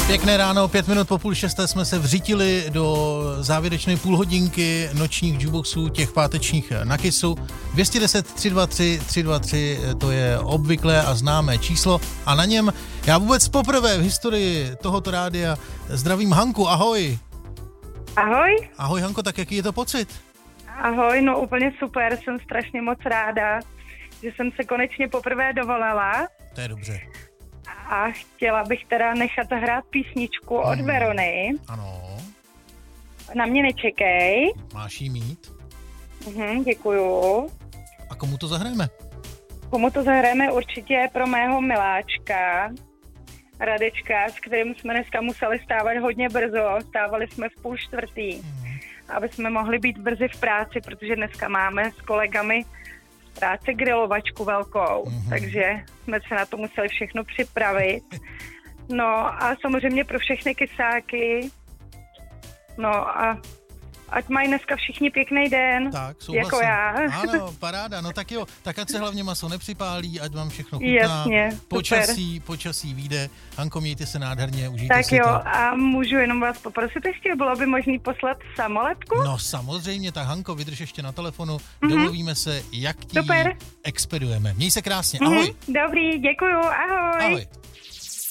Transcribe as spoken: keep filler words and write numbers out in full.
Pěkné ráno, pět minut po půl šesté jsme se vřítili do závěrečné půlhodinky nočních jukeboxů, těch pátečních na Kissu. dvě stě deset tři dva tři tři dva tři, to je obvyklé a známé číslo a na něm já vůbec poprvé v historii tohoto rádia zdravím Hanku, ahoj. Ahoj. Ahoj Hanko, tak jaký je to pocit? Ahoj, no úplně super, jsem strašně moc ráda, že jsem se konečně poprvé dovolala. To je dobře. A chtěla bych teda nechat hrát písničku od Hmm. Verony. Ano. Na mě nečekej. Máš jí mít? Mhm, děkuju. A komu to zahrajeme? Komu to zahrajeme určitě pro mého miláčka, Radečka, s kterým jsme dneska museli stávat hodně brzo. Stávali jsme v půl čtvrtý, Hmm. aby jsme mohli být brzy v práci, protože dneska máme s kolegami z práce grilovačku velkou, Mhm. takže jsme se na to museli všechno připravit. No a samozřejmě pro všechny kysáky. No a ať mají dneska všichni pěkný den, Tak, souhlasím. jako já. Ano, paráda, no tak jo, tak ať se hlavně maso nepřipálí, ať vám všechno chutná. Jasně, super. Počasí, počasí vyjde. Hanko, mějte se nádherně, užijte Tak si jo, to. a můžu jenom vás poprosit ještě, bylo by možný poslat samolepku? No samozřejmě, tak Hanko, vydrž ještě na telefonu, Mhm. domluvíme se, jak ti Super. expedujeme. Měj se krásně, Mhm, ahoj. dobrý, děkuju, ahoj. Ahoj.